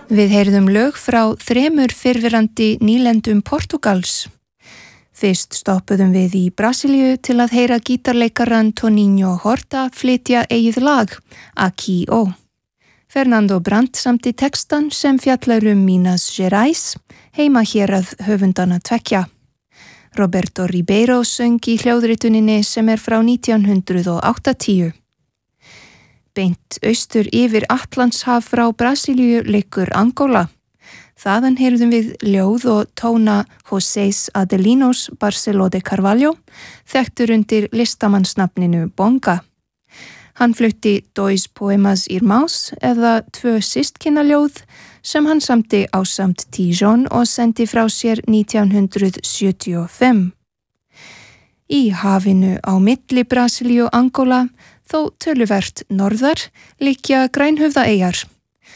Við heyrðum lög frá 3 fyrrverandi nýlendum Portugals. Fyrst stoppuðum við í Brasilíu til að heyra gítarleikaran Toninho Horta flytja eigið lag, Aqui Ó. Fernando Brandt samti textan sem fjallar Minas Gerais, heima hérað höfundana tveggja. Roberto Ribeiro söng í hljóðrituninni sem frá 1980. Beint austur yfir Atlantshaf frá Brasilíu liggur Angola. Þaðan heyrðum við ljóð og tóna Josés Adelinos Barceló de Carvalho, þekktur undir listamannsnafninu Bonga. Hann flutti Dois Poemas Irmãos eða 2 systkinaljóð sem hann samti ásamt Tijon og sendi frá sér 1975. Í hafinu á milli Brasilíu og Angola, þó töluvert norðar, liggja Grænhöfðaeyjar